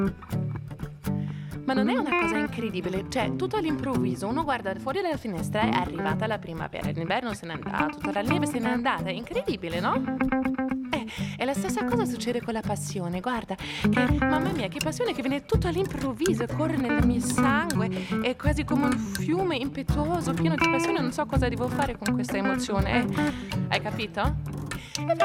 Ma non è una cosa incredibile? Cioè, tutto all'improvviso, uno guarda fuori dalla finestra, è arrivata la primavera, l'inverno se n'è andato, tutta la neve se n'è andata, è incredibile, no? E la stessa cosa succede con la passione, guarda, che, mamma mia, che passione che viene tutto all'improvviso, corre nel mio sangue, è quasi come un fiume impetuoso, pieno di passione, non so cosa devo fare con questa emozione, Hai capito?